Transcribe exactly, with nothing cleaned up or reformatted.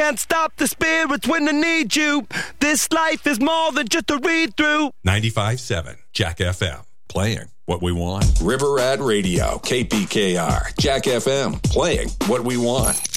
can't stop the spirits when they need you. This life is more than just a read-through. ninety-five point seven Jack F M, playing what we want. River Rat Radio, K P K R, Jack F M, playing what we want.